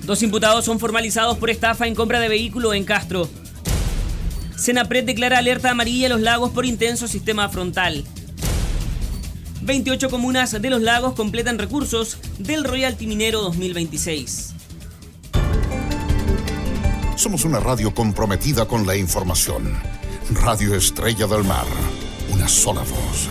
2 imputados son formalizados por estafa en compra de vehículo en Castro. Senapred declara alerta amarilla a Los Lagos por intenso sistema frontal. 28 comunas de Los Lagos completan recursos del Royalty Minero 2026. Somos una radio comprometida con la información. Radio Estrella del Mar. Una sola voz.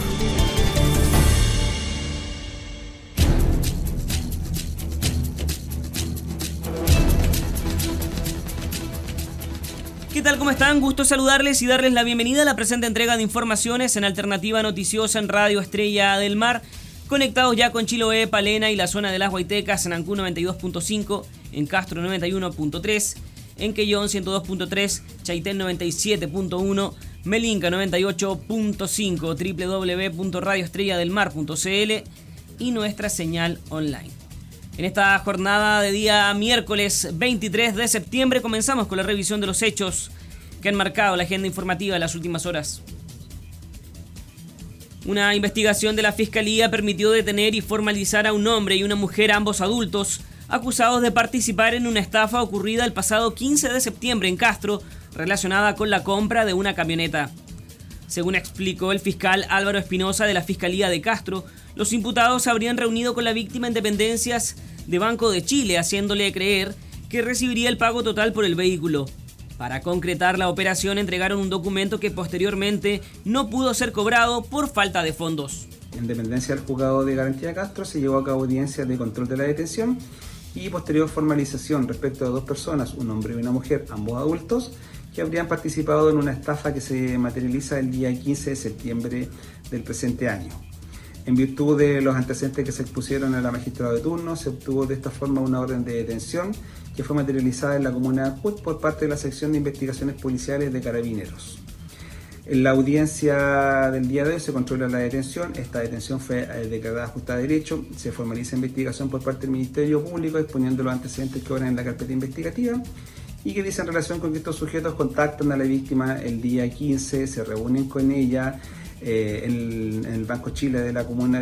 ¿Qué tal? ¿Cómo están? Gusto saludarles y darles la bienvenida a la presente entrega de informaciones en Alternativa Noticiosa en Radio Estrella del Mar. Conectados ya con Chiloé, Palena y la zona de las Guaitecas, en Ancú 92.5, en Castro 91.3, en Quellón 102.3, Chaitén 97.1, Melinca 98.5, www.radioestrelladelmar.cl y nuestra señal online. En esta jornada de día miércoles 23 de septiembre comenzamos con la revisión de los hechos que han marcado la agenda informativa de las últimas horas. Una investigación de la Fiscalía permitió detener y formalizar a un hombre y una mujer, ambos adultos, acusados de participar en una estafa ocurrida el pasado 15 de septiembre en Castro, relacionada con la compra de una camioneta. Según explicó el fiscal Álvaro Espinosa de la Fiscalía de Castro, los imputados se habrían reunido con la víctima en dependencias de Banco de Chile, haciéndole creer que recibiría el pago total por el vehículo. Para concretar la operación, entregaron un documento que posteriormente no pudo ser cobrado por falta de fondos. En dependencia del Juzgado de Garantía de Castro se llevó a cabo audiencia de control de la detención y posterior formalización respecto a 2 personas, un hombre y una mujer, ambos adultos, que habrían participado en una estafa que se materializa el día 15 de septiembre del presente año. En virtud de los antecedentes que se expusieron a la magistrada de turno, se obtuvo de esta forma una orden de detención que fue materializada en la comuna de Ancud por parte de la Sección de Investigaciones Policiales de Carabineros. En la audiencia del día de hoy se controla la detención. Esta detención fue declarada justa de derecho. Se formaliza investigación por parte del Ministerio Público exponiendo los antecedentes que obran en la carpeta investigativa y que dice en relación con que estos sujetos contactan a la víctima el día 15, se reúnen con ella en el Banco Chile de la comuna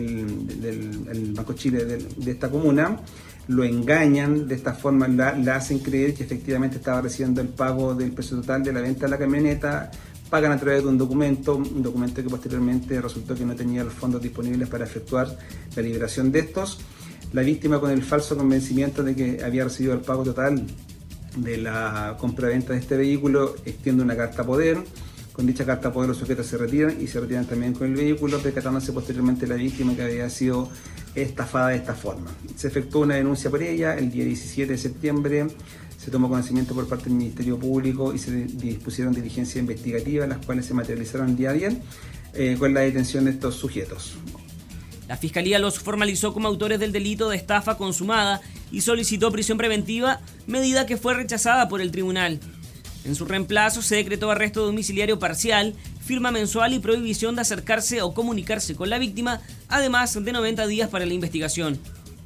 el Banco Chile de esta comuna, lo engañan, de esta forma la hacen creer que efectivamente estaba recibiendo el pago del precio total de la venta de la camioneta, pagan a través de un documento que posteriormente resultó que no tenía los fondos disponibles para efectuar la liberación de estos. La víctima, con el falso convencimiento de que había recibido el pago total de la compra-venta de este vehículo, extiende una carta poder. Con dicha carta poder los sujetos se retiran y se retiran también con el vehículo, percatándose posteriormente la víctima que había sido estafada de esta forma. Se efectuó una denuncia por ella el día 17 de septiembre, se tomó conocimiento por parte del Ministerio Público y se dispusieron diligencias investigativas, las cuales se materializaron el día 10 con la detención de estos sujetos. La Fiscalía los formalizó como autores del delito de estafa consumada y solicitó prisión preventiva, medida que fue rechazada por el tribunal. En su reemplazo se decretó arresto domiciliario parcial, firma mensual y prohibición de acercarse o comunicarse con la víctima, además de 90 días para la investigación.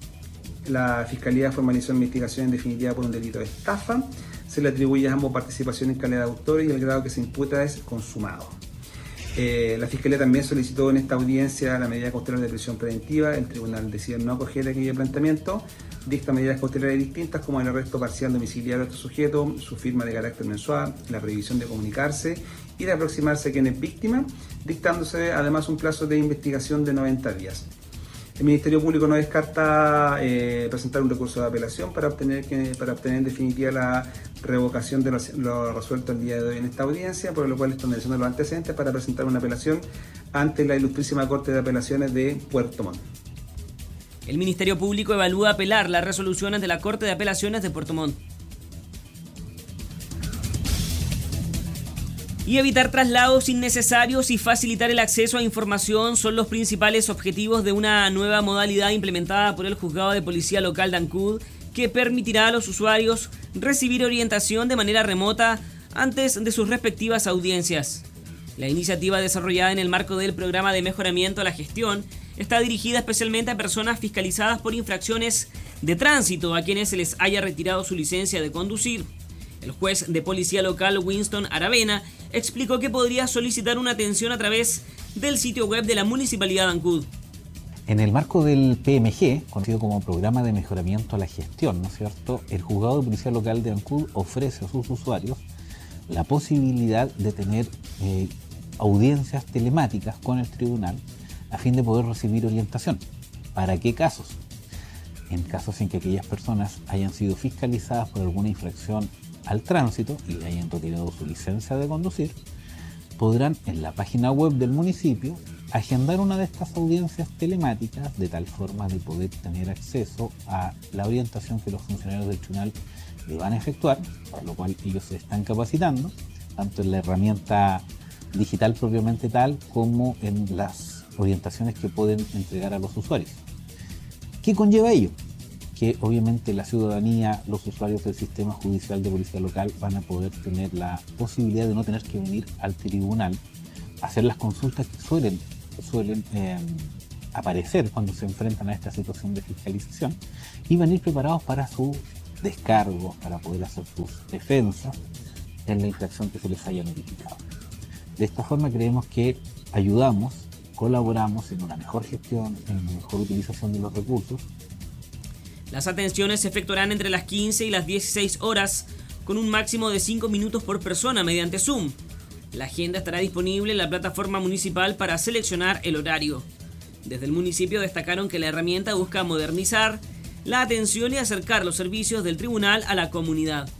La Fiscalía formalizó investigación en definitiva por un delito de estafa. Se le atribuye a ambos participación en calidad de autores y el grado que se imputa es consumado. La Fiscalía también solicitó en esta audiencia la medida cautelar de prisión preventiva. El tribunal decidió no acoger aquel planteamiento. Dicta medidas cautelares distintas como el arresto parcial domiciliario de estos sujetos, su firma de carácter mensual, la prohibición de comunicarse y de aproximarse a quien es víctima, dictándose además un plazo de investigación de 90 días. El Ministerio Público no descarta presentar un recurso de apelación para obtener en definitiva la revocación de lo resuelto el día de hoy en esta audiencia, por lo cual están analizando los antecedentes para presentar una apelación ante la Ilustrísima Corte de Apelaciones de Puerto Montt. El Ministerio Público evalúa apelar la resolución ante la Corte de Apelaciones de Puerto Montt. Y evitar traslados innecesarios y facilitar el acceso a información son los principales objetivos de una nueva modalidad implementada por el Juzgado de Policía Local de Ancud, que permitirá a los usuarios recibir orientación de manera remota antes de sus respectivas audiencias. La iniciativa, desarrollada en el marco del programa de mejoramiento a la gestión, está dirigida especialmente a personas fiscalizadas por infracciones de tránsito a quienes se les haya retirado su licencia de conducir. El juez de policía local Winston Aravena explicó que podría solicitar una atención a través del sitio web de la Municipalidad de Ancud. En el marco del PMG, conocido como Programa de Mejoramiento a la Gestión, ¿no es cierto?, el Juzgado de Policía Local de Ancud ofrece a sus usuarios la posibilidad de tener audiencias telemáticas con el tribunal a fin de poder recibir orientación. ¿Para qué casos? En casos en que aquellas personas hayan sido fiscalizadas por alguna infracción al tránsito y hayan retirado su licencia de conducir, podrán en la página web del municipio agendar una de estas audiencias telemáticas de tal forma de poder tener acceso a la orientación que los funcionarios del tribunal le van a efectuar, por lo cual ellos se están capacitando, tanto en la herramienta digital propiamente tal como en las orientaciones que pueden entregar a los usuarios. ¿Qué conlleva ello? Que obviamente la ciudadanía, los usuarios del sistema judicial de policía local van a poder tener la posibilidad de no tener que venir al tribunal a hacer las consultas que suelen aparecer cuando se enfrentan a esta situación de fiscalización y venir preparados para su descargo, para poder hacer sus defensas en la infracción que se les haya notificado. De esta forma creemos que ayudamos, colaboramos en una mejor gestión, en una mejor utilización de los recursos. Las atenciones se efectuarán entre las 15 y las 16 horas, con un máximo de 5 minutos por persona mediante Zoom. La agenda estará disponible en la plataforma municipal para seleccionar el horario. Desde el municipio destacaron que la herramienta busca modernizar la atención y acercar los servicios del tribunal a la comunidad.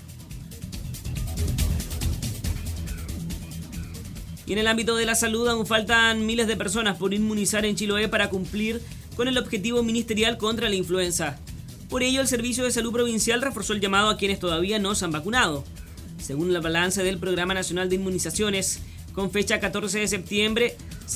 Y en el ámbito de la salud aún faltan miles de personas por inmunizar en Chiloé para cumplir con el objetivo ministerial contra la influenza. Por ello, el Servicio de Salud Provincial reforzó el llamado a quienes todavía no se han vacunado. Según el balance del Programa Nacional de Inmunizaciones, con fecha 14 de septiembre,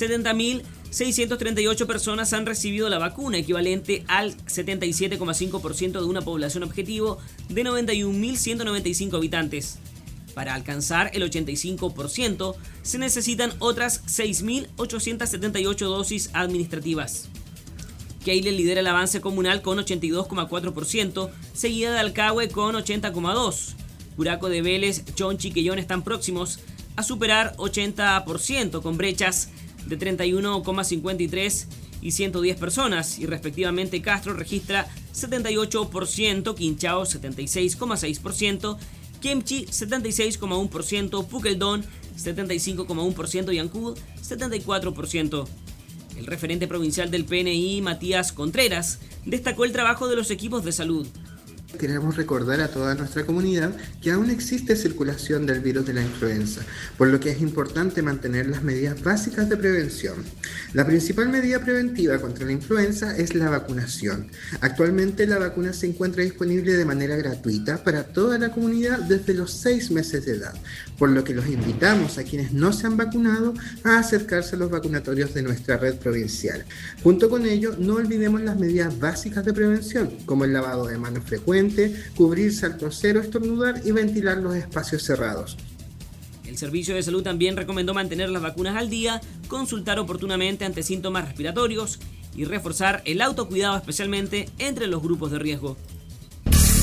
70.638 personas han recibido la vacuna, equivalente al 77,5% de una población objetivo de 91.195 habitantes. Para alcanzar el 85%, se necesitan otras 6.878 dosis administrativas. Keile lidera el avance comunal con 82,4%, seguida de Alcagüe con 80,2%. Curacao de Vélez, Chonchi y Quellón están próximos a superar 80%, con brechas de 31,53% y 110 personas, y respectivamente Castro registra 78%, Quinchao 76,6%, Kemchi 76,1%, Puqueldón 75,1% y Ancud 74%. El referente provincial del PNI, Matías Contreras, destacó el trabajo de los equipos de salud. Queremos recordar a toda nuestra comunidad que aún existe circulación del virus de la influenza, por lo que es importante mantener las medidas básicas de prevención. La principal medida preventiva contra la influenza es la vacunación. Actualmente la vacuna se encuentra disponible de manera gratuita para toda la comunidad desde los 6 meses de edad, por lo que los invitamos a quienes no se han vacunado a acercarse a los vacunatorios de nuestra red provincial. Junto con ello, no olvidemos las medidas básicas de prevención, como el lavado de manos frecuente, cubrirse al toser o estornudar y ventilar los espacios cerrados. El Servicio de Salud también recomendó mantener las vacunas al día, consultar oportunamente ante síntomas respiratorios y reforzar el autocuidado, especialmente entre los grupos de riesgo.